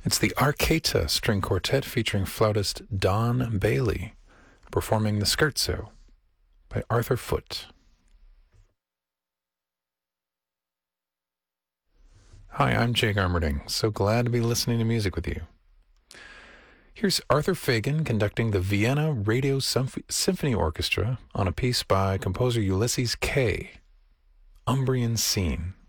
It's the Arcata String Quartet featuring flautist Don Bailey, performing the Scherzo by Arthur Foote. Hi, I'm Jay Garmerding. So glad to be listening to music with you. Here's Arthur Fagan conducting the Vienna Radio Symphony Orchestra on a piece by composer Ulysses Kay, Umbrian Scene.